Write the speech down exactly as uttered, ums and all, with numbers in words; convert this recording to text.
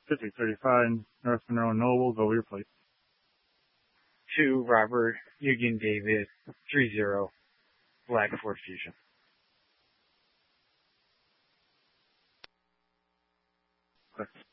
Pacific thirty-five, North Monroe Noble, go your place. To Robert Eugene David, three zero, Black Ford Fusion. Click.